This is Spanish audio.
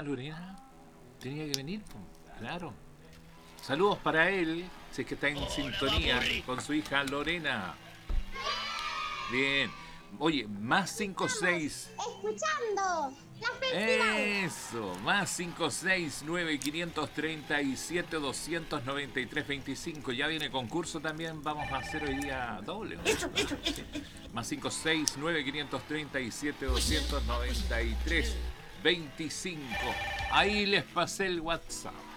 hija Lorena tenía que venir, pues, claro. Saludos para él, si es que está en sintonía con su hija Lorena. Bien. Oye, más 56. Escuchando las festividades. Eso, más 569 537 293 25. Ya viene concurso también, vamos a hacer hoy día doble, ¿no? Hecho. Sí. Más 569 537 293 25. Ahí les pasé el WhatsApp.